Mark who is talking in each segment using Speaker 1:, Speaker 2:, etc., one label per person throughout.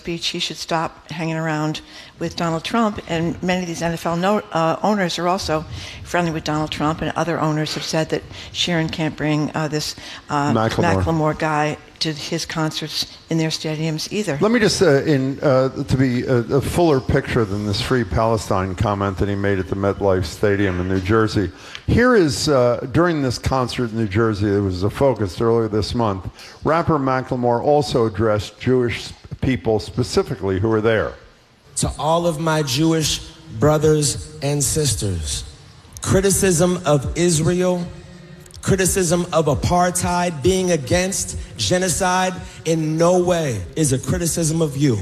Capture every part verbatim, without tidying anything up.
Speaker 1: speech, he should stop hanging around with Donald Trump. And many of these N F L no, uh, owners are also friendly with Donald Trump, and other owners have said that Sheeran can't bring uh, this uh,
Speaker 2: Macklemore.
Speaker 1: Macklemore guy to his concerts in their stadiums either.
Speaker 2: Let me just, uh, in uh, to be a, a fuller picture than this Free Palestine comment that he made at the MetLife Stadium in New Jersey. Here is, uh, during this concert in New Jersey, it was a focus earlier this month, rapper Macklemore also addressed Jewish people specifically who were there.
Speaker 3: To all of my Jewish brothers and sisters, criticism of Israel, criticism of apartheid, being against genocide, in no way is a criticism of you.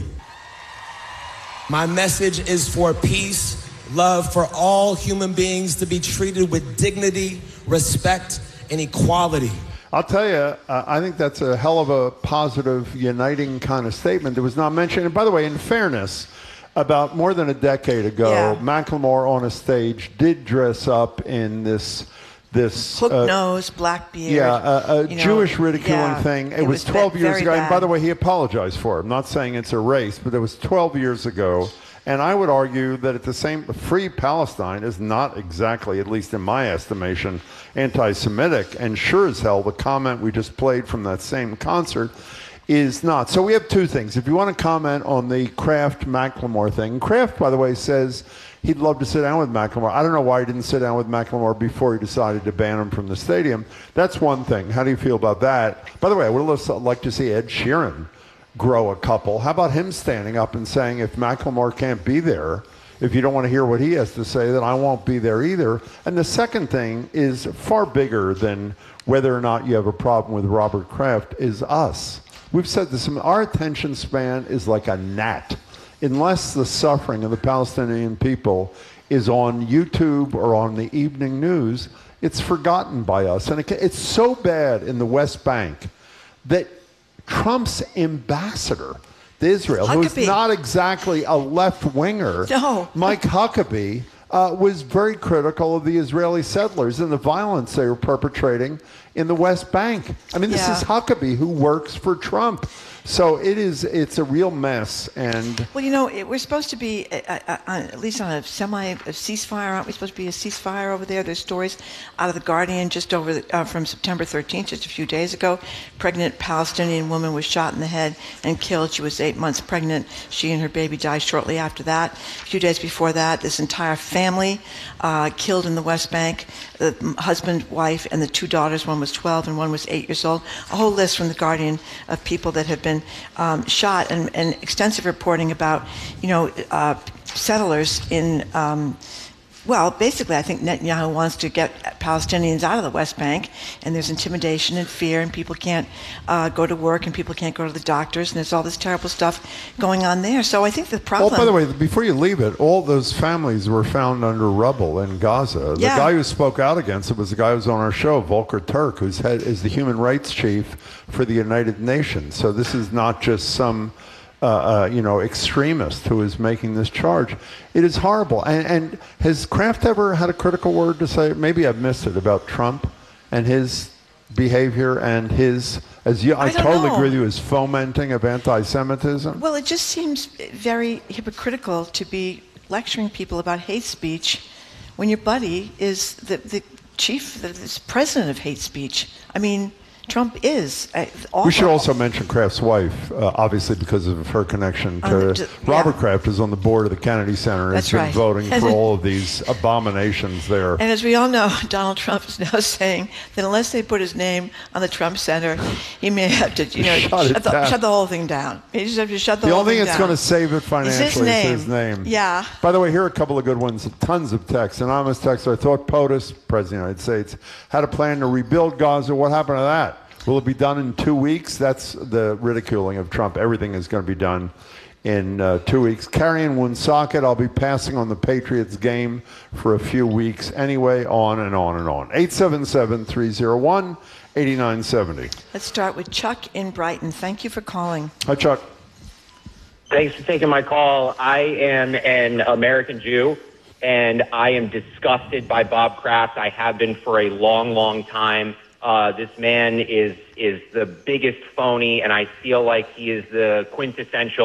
Speaker 3: My message is for peace, love for all human beings to be treated with dignity, respect, and equality.
Speaker 2: I'll tell you, uh, I think that's a hell of a positive, uniting kind of statement that was not mentioned. And by the way, in fairness, about more than a decade ago,
Speaker 1: Yeah.
Speaker 2: Macklemore on a stage did dress up in this this
Speaker 1: Hook
Speaker 2: uh,
Speaker 1: nose, black beard.
Speaker 2: Yeah, a, a
Speaker 1: you know,
Speaker 2: Jewish ridiculing
Speaker 1: yeah,
Speaker 2: thing. It,
Speaker 1: it
Speaker 2: was
Speaker 1: was
Speaker 2: twelve
Speaker 1: ve-
Speaker 2: years
Speaker 1: very
Speaker 2: ago. And by
Speaker 1: bad.
Speaker 2: the way, he apologized for it. I'm not saying it's a race, but it was twelve years ago. And I would argue that at the same, Free Palestine is not exactly, at least in my estimation, anti-Semitic. And sure as hell, the comment we just played from that same concert is not. So we have two things. If you want to comment on the Kraft Macklemore thing, Kraft, by the way, says he'd love to sit down with Macklemore. I don't know why he didn't sit down with Macklemore before he decided to ban him from the stadium. That's one thing. How do you feel about that? By the way, I would have liked to see Ed Sheeran grow a couple. How about him standing up and saying, if Macklemore can't be there, if you don't want to hear what he has to say, then I won't be there either. And the second thing is far bigger than whether or not you have a problem with Robert Kraft, is us. We've said this, our attention span is like a gnat. Unless the suffering of the Palestinian people is on YouTube or on the evening news, it's forgotten by us. And it, it's so bad in the West Bank that Trump's ambassador to Israel, who's
Speaker 1: Huckabee.
Speaker 2: not exactly a left-winger,
Speaker 1: No.
Speaker 2: Mike Huckabee, uh, was very critical of the Israeli settlers and the violence they were perpetrating in the West Bank. I mean, this
Speaker 1: Yeah.
Speaker 2: is Huckabee, who works for Trump. So it is, it's a real mess. And
Speaker 1: Well, you know, it, we're supposed to be, uh, uh, uh, at least on a semi a ceasefire, aren't we supposed to be a ceasefire over there? There's stories out of The Guardian just over the, uh, from September thirteenth, just a few days ago. Pregnant Palestinian woman was shot in the head and killed. She was eight months pregnant. She and her baby died shortly after that. A few days before that, this entire family uh, killed in the West Bank. The husband, wife, and the two daughters. One was twelve and one was eight years old. A whole list from The Guardian of people that have been Um, shot, and, and extensive reporting about, you know, uh, settlers in, um, well, basically, I think Netanyahu wants to get Palestinians out of the West Bank, and there's intimidation and fear, and people can't uh, go to work, and people can't go to the doctors, and there's all this terrible stuff going on there. So I think the problem...
Speaker 2: Oh, by the way, before you leave it, all those families were found under rubble in Gaza. The
Speaker 1: Yeah.
Speaker 2: guy who spoke out against it was the guy who was on our show, Volker Turk, who's head, is the human rights chief for the United Nations. So this is not just some... Uh, uh, you know, extremist who is making this charge. It is horrible. And, and has Kraft ever had a critical word to say? Maybe I've missed it, about Trump and his behavior and his, as you, I,
Speaker 1: I don't
Speaker 2: totally
Speaker 1: know.
Speaker 2: agree with you, his fomenting of anti-Semitism.
Speaker 1: Well, it just seems very hypocritical to be lecturing people about hate speech when your buddy is the, the chief, the, the president of hate speech. I mean, Trump is. Uh,
Speaker 2: We should also mention Kraft's wife, uh, obviously because of her connection to
Speaker 1: On the- d-
Speaker 2: Robert
Speaker 1: yeah.
Speaker 2: Kraft, is on the board of the Kennedy Center and
Speaker 1: That's
Speaker 2: has been
Speaker 1: right.
Speaker 2: voting for all of these abominations there.
Speaker 1: And as we all know, Donald Trump is now saying that unless they put his name on the Trump Center, he may have to, you know,
Speaker 2: Shut it
Speaker 1: shut, the,
Speaker 2: down.
Speaker 1: shut the whole thing down. He just have to shut the,
Speaker 2: The
Speaker 1: whole
Speaker 2: only
Speaker 1: thing
Speaker 2: thing that's
Speaker 1: down.
Speaker 2: going to save it financially
Speaker 1: Is his name.
Speaker 2: is his name.
Speaker 1: Yeah.
Speaker 2: By the way, here are a couple of good ones. Tons of texts. Anonymous texter, I thought POTUS, President of the United States, had a plan to rebuild Gaza. What happened to that? Will it be done in two weeks? That's the ridiculing of Trump. Everything is going to be done in uh, two weeks. Carrying Woonsocket, I'll be passing on the Patriots game for a few weeks anyway, on and on and on. eight seven seven, three oh one, eight nine seven oh.
Speaker 1: Let's start with Chuck in Brighton. Thank you for calling.
Speaker 2: Hi, Chuck.
Speaker 4: Thanks for taking my call. I am an American Jew, and I am disgusted by Bob Kraft. I have been for a long, long time. Uh, this man is is the biggest phony, and I feel like he is the quintessential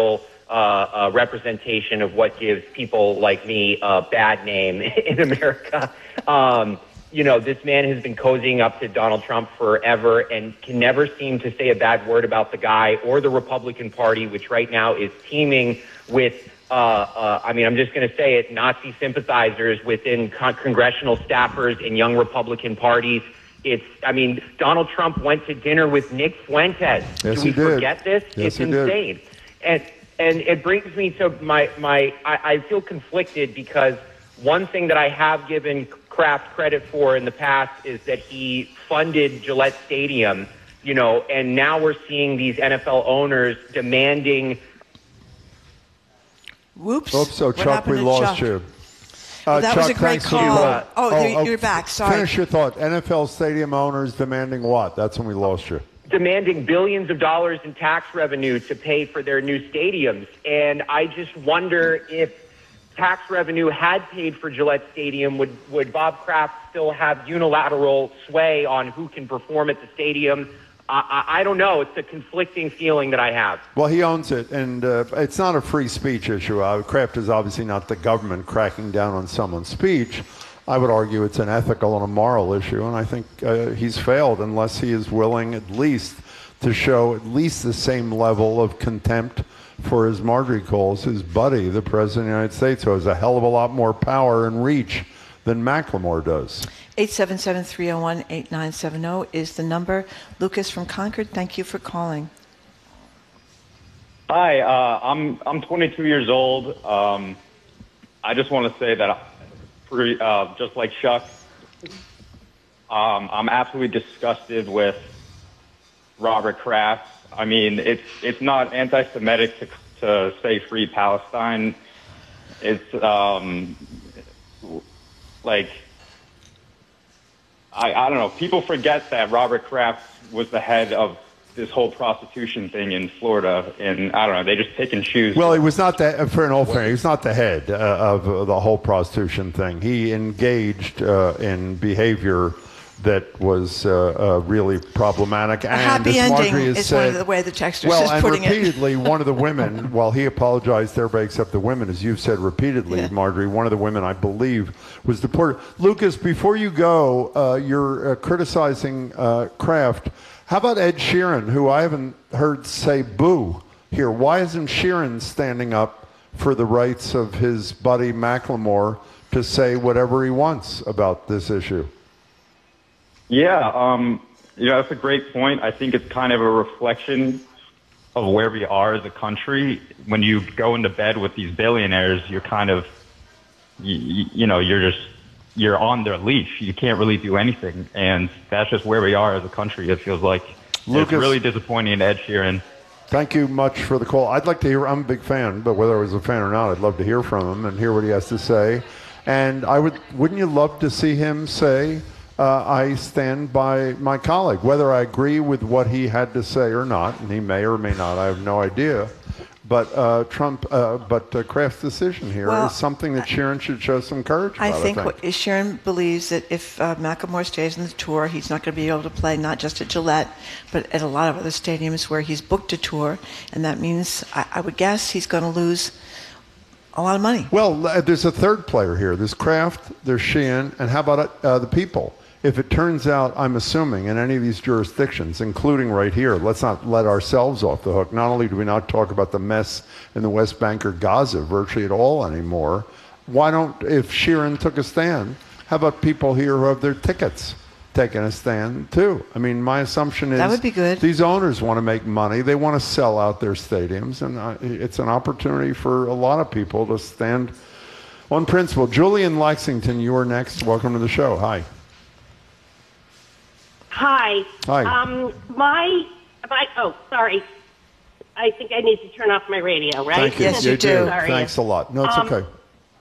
Speaker 4: uh, a representation of what gives people like me a bad name in America. Um, you know, this man has been cozying up to Donald Trump forever and can never seem to say a bad word about the guy or the Republican Party, which right now is teeming with, uh, uh, I mean, I'm just going to say it, Nazi sympathizers within con- congressional staffers and young Republican parties. It's, I mean, Donald Trump went to dinner with Nick Fuentes.
Speaker 2: Yes,
Speaker 4: Do we
Speaker 2: he did.
Speaker 4: forget this?
Speaker 2: Yes,
Speaker 4: it's
Speaker 2: he
Speaker 4: insane.
Speaker 2: Did.
Speaker 4: And and it brings me to my, my I, I feel conflicted because one thing that I have given Kraft credit for in the past is that he funded Gillette Stadium, you know, and now we're seeing these N F L owners demanding.
Speaker 1: Whoops.
Speaker 2: Oops, so
Speaker 1: What
Speaker 2: Chuck,
Speaker 1: happened
Speaker 2: we
Speaker 1: to
Speaker 2: lost
Speaker 1: Chuck?
Speaker 2: you. Uh,
Speaker 1: Well, that
Speaker 2: Chuck,
Speaker 1: was a great
Speaker 2: thanks for
Speaker 1: call.
Speaker 2: your-
Speaker 1: Oh, you're- you're back. Sorry.
Speaker 2: Finish your thought. N F L stadium owners demanding what? That's when we lost you.
Speaker 4: demanding billions of dollars in tax revenue to pay for their new stadiums. And I just wonder if tax revenue had paid for Gillette Stadium, would, would Bob Kraft still have unilateral sway on who can perform at the stadium? I, I, I don't know. It's a conflicting feeling that I have.
Speaker 2: Well, he owns it, and uh, it's not a free speech issue. Uh, Kraft is obviously not the government cracking down on someone's speech. I would argue it's an ethical and a moral issue, and I think uh, he's failed unless he is willing at least to show at least the same level of contempt for, as Marjorie calls, his buddy, the President of the United States, who has a hell of a lot more power and reach than Macklemore does.
Speaker 1: eight seven seven, three oh one, eight nine seven oh is the number. Lucas from Concord, thank you for calling.
Speaker 5: Hi, uh, I'm I'm twenty-two years old. Um, I just want to say that, I, uh, just like Chuck, um, I'm absolutely disgusted with Robert Kraft. I mean, it's it's not anti-Semitic to to say free Palestine. It's um, like I I don't know. People forget that Robert Kraft was the head of this whole prostitution thing in Florida, and I don't know, they just pick and choose.
Speaker 2: Well, he was not the, for an old fair, he was not the head uh, of uh, the whole prostitution thing. He engaged uh, in behavior that was uh, uh, really problematic.
Speaker 1: A
Speaker 2: and
Speaker 1: happy
Speaker 2: as
Speaker 1: ending
Speaker 2: Marjorie has
Speaker 1: is
Speaker 2: said,
Speaker 1: one of the way the texter
Speaker 2: well,
Speaker 1: is
Speaker 2: and
Speaker 1: putting
Speaker 2: repeatedly,
Speaker 1: it.
Speaker 2: one of the women, while he apologized to everybody except the women, as you've said repeatedly,
Speaker 1: Yeah.
Speaker 2: Marjorie, one of the women, I believe, was deported. Lucas, before you go, uh, you're uh, criticizing uh, Kraft. How about Ed Sheeran, who I haven't heard say boo here? Why isn't Sheeran standing up for the rights of his buddy Macklemore to say whatever he wants about this issue?
Speaker 5: Yeah, um, you know, that's a great point. I think it's kind of a reflection of where we are as a country. When you go into bed with these billionaires, you're kind of, you, you know, you're just, you're on their leash. You can't really do anything. And that's just where we are as a country, it feels like.
Speaker 2: Lucas,
Speaker 5: it's really disappointing, Ed Sheeran.
Speaker 2: Thank you much for the call. I'd like to hear, I'm a big fan, but whether I was a fan or not, I'd love to hear from him and hear what he has to say. And I would, wouldn't you love to see him say, uh, I stand by my colleague, whether I agree with what he had to say or not, and he may or may not, I have no idea. But uh, Trump, uh, but uh, Kraft's decision here
Speaker 1: Well,
Speaker 2: is something that Sheeran should show some courage
Speaker 1: I
Speaker 2: about,
Speaker 1: think,
Speaker 2: I think.
Speaker 1: what Sharon believes that if uh, Macklemore stays on the tour, he's not going to be able to play not just at Gillette, but at a lot of other stadiums where he's booked a tour, and that means I, I would guess he's going to lose a lot of money.
Speaker 2: Well, uh, there's a third player here. There's Kraft, there's Sheehan, and how about uh, the people? If it turns out, I'm assuming, in any of these jurisdictions, including right here, let's not let ourselves off the hook. Not only do we not talk about the mess in the West Bank or Gaza virtually at all anymore, why don't, if Sheeran took a stand, how about people here who have their tickets taking a stand too? I mean, my assumption is
Speaker 1: That would be good.
Speaker 2: These owners want to make money. They want to sell out their stadiums, and uh, it's an opportunity for a lot of people to stand on principle. Julie in Lexington, you are next. Welcome to the show. Hi.
Speaker 6: Hi.
Speaker 2: Hi.
Speaker 6: Um, my, my, oh, sorry. I think I need to turn off my radio, right?
Speaker 2: Thank you.
Speaker 1: Yes, you do.
Speaker 6: Sorry.
Speaker 2: Thanks a lot. No, it's
Speaker 6: Um,
Speaker 2: okay.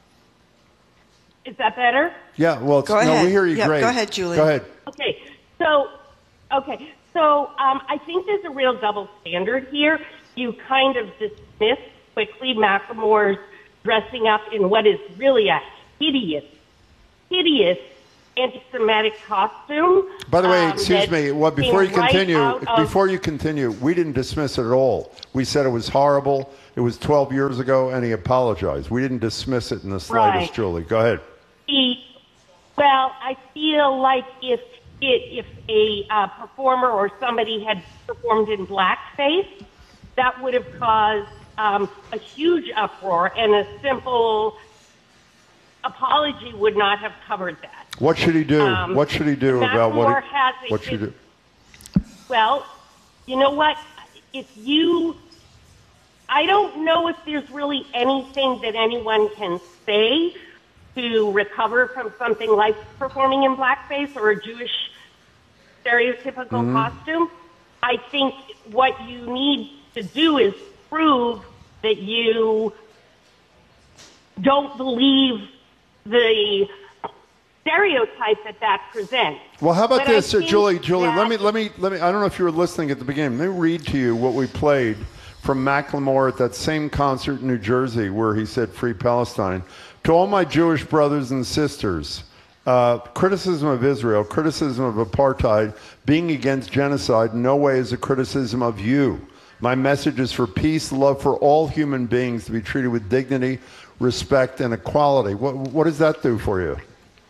Speaker 6: Is that better?
Speaker 2: Yeah, well, it's,
Speaker 1: Go
Speaker 2: no,
Speaker 1: ahead.
Speaker 2: we hear you
Speaker 1: Yep,
Speaker 2: great.
Speaker 1: go ahead, Julie.
Speaker 2: Go ahead.
Speaker 6: Okay. So, okay. So, um, I think there's a real double standard here. You kind of dismiss quickly Macklemore's dressing up in what is really a hideous, hideous anti-Semitic costume.
Speaker 2: By the way,
Speaker 6: um,
Speaker 2: excuse
Speaker 6: that
Speaker 2: me. Well, before you
Speaker 6: came right
Speaker 2: continue,
Speaker 6: out of-
Speaker 2: before you continue, we didn't dismiss it at all. We said it was horrible. It was twelve years ago, and he apologized. We didn't dismiss it in the slightest,
Speaker 6: Right.
Speaker 2: Julie. Go ahead.
Speaker 6: He, well, I feel like if it, if a uh, performer or somebody had performed in blackface, that would have caused um, a huge uproar, and a simple apology would not have covered that.
Speaker 2: What should he do?
Speaker 6: Um,
Speaker 2: what should he do about what
Speaker 6: Macklemore
Speaker 2: he,
Speaker 6: has a
Speaker 2: what should he do?
Speaker 6: Well, you know what? If you, I don't know if there's really anything that anyone can say to recover from something like performing in blackface or a Jewish stereotypical
Speaker 2: Mm-hmm.
Speaker 6: costume. I think what you need to do is prove that you don't believe the stereotype that that presents.
Speaker 2: Well, how about
Speaker 6: But I
Speaker 2: this, uh,
Speaker 6: think
Speaker 2: Julie? Julie,
Speaker 6: that-
Speaker 2: let me, let me, let me. I don't know if you were listening at the beginning. Let me read to you what we played from Macklemore at that same concert in New Jersey, where he said, "Free Palestine." To all my Jewish brothers and sisters, uh, criticism of Israel, criticism of apartheid, being against genocide, in no way is a criticism of you. My message is for peace, love for all human beings to be treated with dignity, respect, and equality. What, what does that do for you?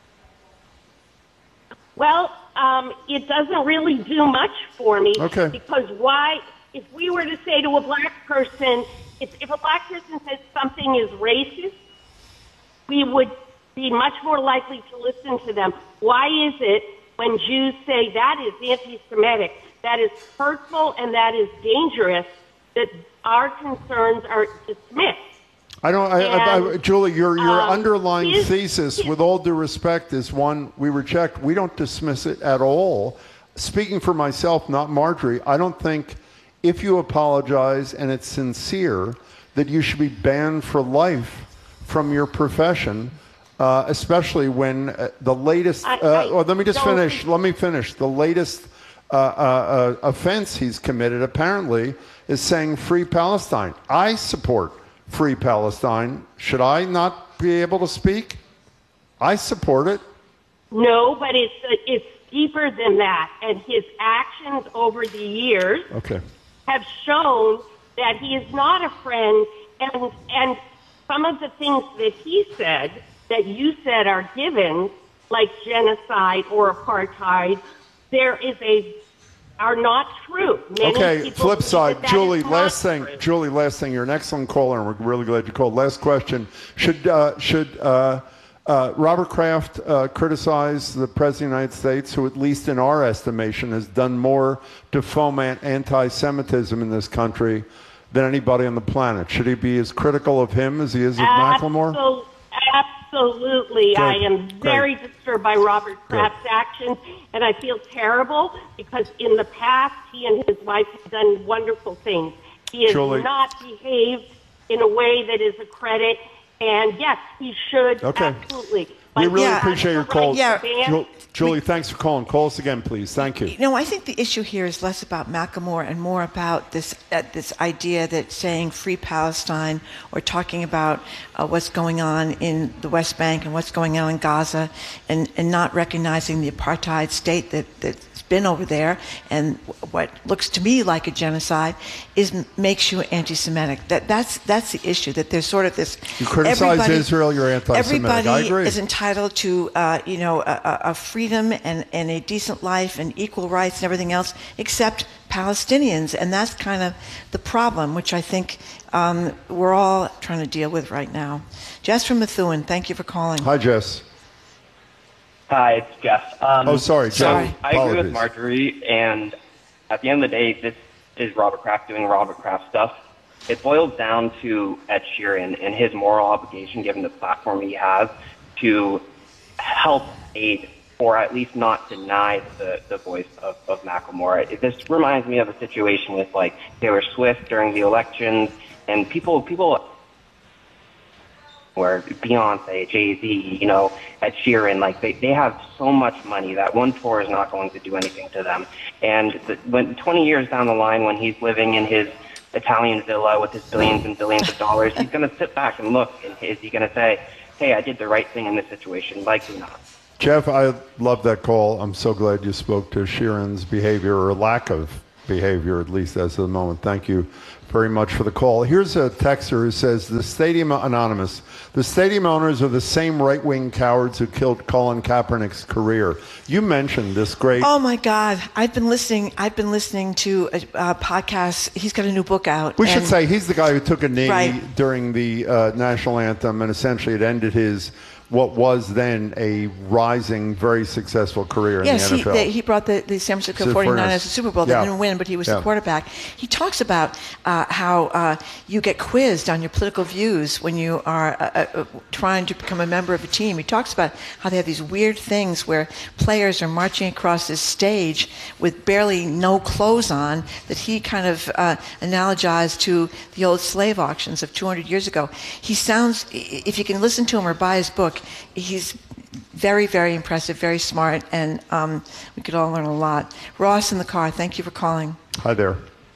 Speaker 6: Well, um, it doesn't really do much for me.
Speaker 2: Okay.
Speaker 6: Because why, if we were to say to a black person, if, if a black person says something is racist, we would be much more likely to listen to them. Why is it when Jews say that is anti-Semitic, that is hurtful, and that is dangerous, that our concerns are dismissed?
Speaker 2: I don't, I, I, I,
Speaker 6: And,
Speaker 2: Julie, your your
Speaker 6: um,
Speaker 2: underlying
Speaker 6: his-
Speaker 2: thesis,
Speaker 6: his-
Speaker 2: with all due respect, is one we reject. We don't dismiss it at all. Speaking for myself, not Marjorie, I don't think if you apologize and it's sincere, that you should be banned for life from your profession, uh, especially when uh, the latest.
Speaker 6: I-
Speaker 2: Uh,
Speaker 6: I
Speaker 2: well, let me just
Speaker 6: don't
Speaker 2: finish.
Speaker 6: think-
Speaker 2: Let me finish. The latest uh, uh, uh, offense he's committed, apparently, is saying "Free Palestine." I support Free Palestine. Should I not be able to speak? I support it.
Speaker 6: No, but it's, it's deeper than that. And his actions over the years
Speaker 2: Okay.
Speaker 6: have shown that he is not a friend, and and some of the things that he said that you said are given, like genocide or apartheid, there is a are not true. Many
Speaker 2: Okay,
Speaker 6: people
Speaker 2: flip
Speaker 6: believe
Speaker 2: side.
Speaker 6: that that
Speaker 2: Julie,
Speaker 6: is not
Speaker 2: last thing.
Speaker 6: true.
Speaker 2: Julie, last thing. You're an excellent caller, and we're really glad you called. Last question. Should uh, should uh, uh, Robert Kraft uh, criticize the President of the United States, who, at least in our estimation, has done more to foment anti-Semitism in this country than anybody on the planet? Should he be as critical of him as he is of Macklemore?
Speaker 6: Absol- Absolutely.
Speaker 2: Good.
Speaker 6: I am very
Speaker 2: Great.
Speaker 6: disturbed by Robert Kraft's actions, and I feel terrible because in the past he and his wife have done wonderful things. He has
Speaker 2: Julie.
Speaker 6: not behaved in a way that is a credit, and yes, he should.
Speaker 2: Okay.
Speaker 6: Absolutely.
Speaker 2: We
Speaker 6: But
Speaker 2: really
Speaker 6: he has
Speaker 2: appreciate
Speaker 6: the
Speaker 2: your
Speaker 6: right
Speaker 2: call.
Speaker 6: to
Speaker 1: Yeah.
Speaker 6: ban-
Speaker 2: Ju- Julie, thanks for calling. Call us again, please. Thank you.
Speaker 1: No, I think the issue here is less about Macklemore and more about this uh, this idea that saying "Free Palestine" or talking about uh, what's going on in the West Bank and what's going on in Gaza, and, and not recognizing the apartheid state that that's been over there and what looks to me like a genocide is makes you anti-Semitic. That that's that's the issue. That there's sort of this.
Speaker 2: You criticize
Speaker 1: everybody-
Speaker 2: Israel, you're anti-Semitic. I
Speaker 1: Everybody
Speaker 2: agree.
Speaker 1: is entitled to uh, you know a, a a freedom and, and a decent life and equal rights and everything else except Palestinians, and that's kind of the problem, which I think um, we're all trying to deal with right now. Jess from Methuen, thank you for calling.
Speaker 2: Hi, Jess.
Speaker 7: Hi, it's Jeff. Um,
Speaker 2: Oh, sorry,
Speaker 7: So
Speaker 1: Sorry.
Speaker 7: I agree
Speaker 2: Apologies.
Speaker 7: with Marjorie, and at the end of the day, this is Robert Kraft doing Robert Kraft stuff. It boils down to Ed Sheeran and his moral obligation, given the platform he has, to help aid or at least not deny the, the voice of, of Macklemore. It, this reminds me of a situation with like Taylor Swift during the elections, and people people. Where Beyonce, Jay-Z, you know, Ed Sheeran, like they, they have so much money that one tour is not going to do anything to them. And the, when twenty years down the line, when he's living in his Italian villa with his billions and billions of dollars, he's going to sit back and look, and is he going to say, hey, I did the right thing in this situation? Likely not.
Speaker 2: Jeff, I love that call. I'm so glad you spoke to Sheeran's behavior, or lack of behavior, at least as of the moment. Thank you very much for the call. Here's a texter who says, the Stadium Anonymous, the stadium owners are the same right-wing cowards who killed Colin Kaepernick's career. You mentioned this great...
Speaker 1: Oh, my God. I've been listening I've been listening to a, a podcast. He's got a new book out.
Speaker 2: We should say he's the guy who took a knee
Speaker 1: Right.
Speaker 2: during the uh, national anthem, and essentially it ended his... what was then a rising, very successful career in
Speaker 1: yes,
Speaker 2: the N F L.
Speaker 1: Yes, he, he brought the, the San Francisco
Speaker 2: So
Speaker 1: forty-niners to the Super Bowl. They
Speaker 2: yeah.
Speaker 1: didn't win, but he was
Speaker 2: Yeah.
Speaker 1: the quarterback. He talks about uh, how uh, you get quizzed on your political views when you are uh, uh, trying to become a member of a team. He talks about how they have these weird things where players are marching across this stage with barely no clothes on, that he kind of uh, analogized to the old slave auctions of two hundred years ago. He sounds, if you can listen to him or buy his book, he's very, very impressive, very smart, and um, we could all learn a lot. Ross in the car, thank you for calling.
Speaker 2: Hi there.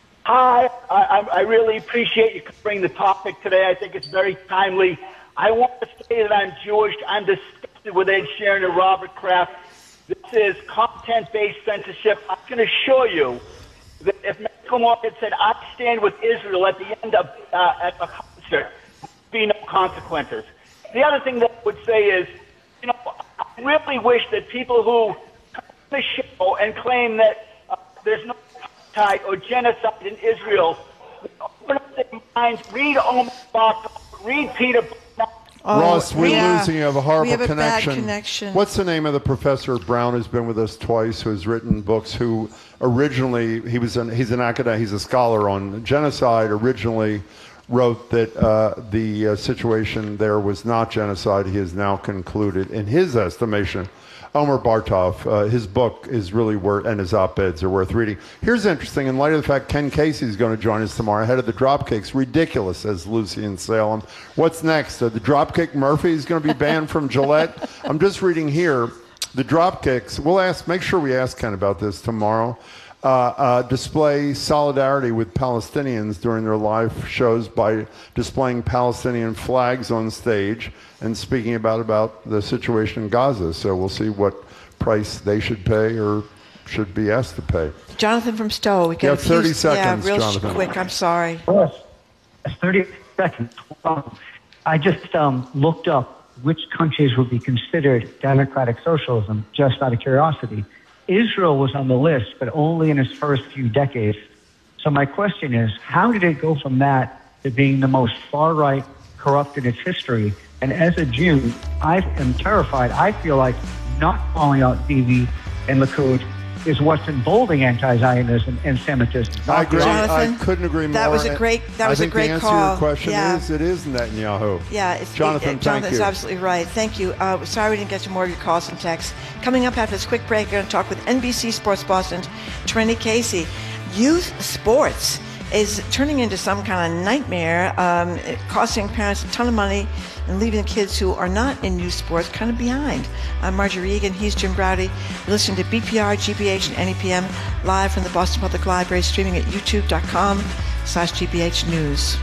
Speaker 8: Hi, I, I really appreciate you covering the topic today. I think it's very timely. I want to say that I'm Jewish. I'm disgusted with Ed Sheeran and Robert Kraft. This is content-based censorship. I can assure you that if Michael Moore had said, I stand with Israel at the end of uh, at a concert, there would be no consequences. The other thing that I would say is, you know, I really wish that people who come to the show and claim that uh, there's no apartheid or genocide in Israel would open up their minds, read Omar Barth, read Peter Botner.
Speaker 1: Oh,
Speaker 2: Ross, we're
Speaker 1: yeah.
Speaker 2: losing you. You have a horrible
Speaker 1: we have a
Speaker 2: connection.
Speaker 1: Bad connection.
Speaker 2: What's the name of the professor at Brown who's been with us twice, who has written books, who originally, he was an, he's an academic, he's a scholar on genocide, originally wrote that uh, the uh, situation there was not genocide. He has now concluded, in his estimation, Omer Bartov, uh, his book is really worth, and his op-eds are worth reading. Here's interesting, in light of the fact Ken Casey is going to join us tomorrow, head of the Dropkicks. Ridiculous, says Lucy in Salem. What's next? Uh, the Dropkick Murphy is going to be banned from Gillette. I'm just reading here, the Dropkicks, we'll ask, make sure we ask Ken about this tomorrow. Uh, uh, display solidarity with Palestinians during their live shows by displaying Palestinian flags on stage and speaking about, about the situation in Gaza. So we'll see what price they should pay or should be asked to pay.
Speaker 1: Jonathan from Stowe. We
Speaker 2: You have
Speaker 1: a few-
Speaker 2: thirty seconds,
Speaker 1: yeah, real
Speaker 2: Jonathan.
Speaker 1: quick. I'm sorry.
Speaker 9: Yes, thirty seconds. Um, I just um, looked up which countries would be considered democratic socialism, just out of curiosity. Israel was on the list, but only in its first few decades. So my question is, how did it go from that to being the most far-right, corrupt in its history? And as a Jew, I am terrified. I feel like not calling out Bibi and Likud is what's emboldening anti-Zionism and Semitism.
Speaker 2: I agree.
Speaker 1: Jonathan,
Speaker 2: I couldn't agree more.
Speaker 1: that was a great- that was a
Speaker 2: I think
Speaker 1: great
Speaker 2: the answer
Speaker 1: call.
Speaker 2: to your question
Speaker 1: Yeah.
Speaker 2: is, it is Netanyahu.
Speaker 1: Yeah, it's,
Speaker 2: Jonathan,
Speaker 1: it,
Speaker 2: thank
Speaker 1: Jonathan's
Speaker 2: you.
Speaker 1: absolutely right. Thank you. Uh, sorry we didn't get to more of your calls and texts. Coming up after this quick break, we're going to talk with N B C Sports Boston's Trenny Casey. Youth sports is turning into some kind of nightmare, um, costing parents a ton of money and leaving kids who are not in youth sports kind of behind. I'm Marjorie Egan. He's Jim Browdy. You're listening to B P R, G B H, and N E P M live from the Boston Public Library, streaming at youtube dot com slash G B H News.